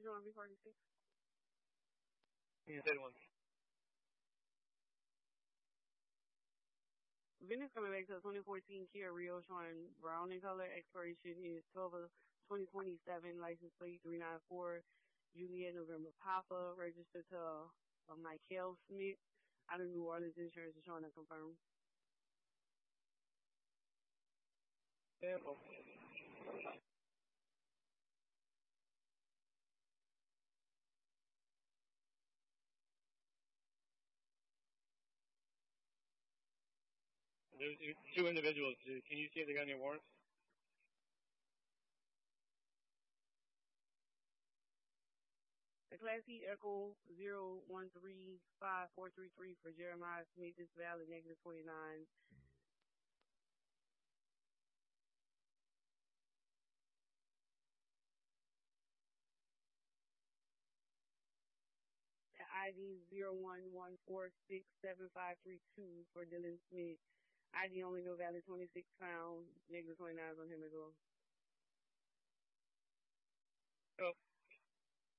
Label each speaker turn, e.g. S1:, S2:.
S1: showing V46?
S2: You said one.
S1: Venice coming back to a 2014 Kia Rio showing brown in color. Expiration is 12 of 2027. License plate 394. Juliet November Papa. Registered to Michael Smith. Out of New Orleans. Insurance is showing unconfirmed.
S2: Sample. There's two individuals. Can you see if they got any warrants?
S1: The Class E Echo 0135433 for Jeremiah Smith is valid, negative 29. The ID 0114675532 for Dylan Smith. ID only no valid 26 pounds, negative 29 on him as well.
S2: Oh.